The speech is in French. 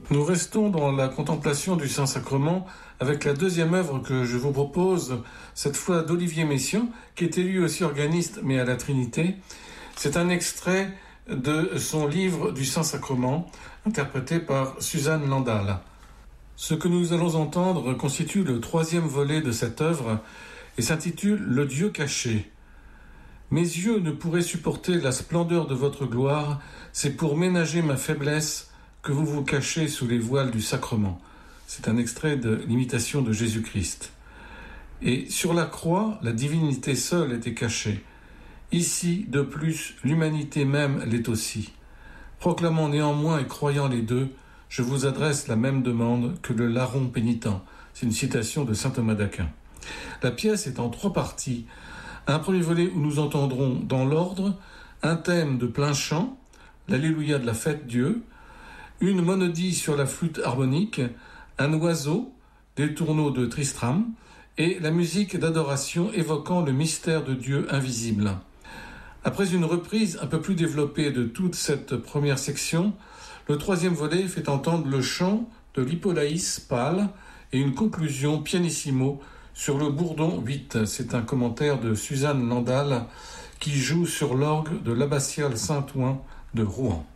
Nous restons dans la contemplation du Saint-Sacrement avec la deuxième œuvre que je vous propose, cette fois d'Olivier Messiaen, qui était lui aussi organiste mais à la Trinité. C'est un extrait de son livre du Saint-Sacrement, interprété par Suzanne Landal. Ce que nous allons entendre constitue le troisième volet de cette œuvre et s'intitule « Le Dieu caché ». Mes yeux ne pourraient supporter la splendeur de votre gloire, c'est pour ménager ma faiblesse que vous vous cachez sous les voiles du sacrement. C'est un extrait de l'Imitation de Jésus-Christ. Et sur la croix, la divinité seule était cachée. Ici, de plus, l'humanité même l'est aussi. Proclamant néanmoins et croyant les deux, je vous adresse la même demande que le larron pénitent. C'est une citation de saint Thomas d'Aquin. La pièce est en 3 parties. Un premier volet où nous entendrons, dans l'ordre, un thème de plein chant, l'Alléluia de la fête Dieu, une monodie sur la flûte harmonique, un oiseau, des tourneaux de Tristram, et la musique d'adoration évoquant le mystère de Dieu invisible. Après une reprise un peu plus développée de toute cette première section, le troisième volet fait entendre le chant de l'Hippolaïs pâle et une conclusion pianissimo sur le bourdon 8. C'est un commentaire de Suzanne Landal qui joue sur l'orgue de l'abbatiale Saint-Ouen de Rouen.